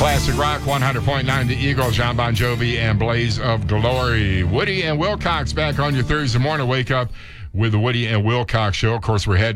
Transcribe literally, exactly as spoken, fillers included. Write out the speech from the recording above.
Classic Rock one hundred point nine The Eagle, John Bon Jovi and Blaze of Glory. Woody and Wilcox back on your Thursday morning. Wake up with the Woody and Wilcox Show. Of course, we're heading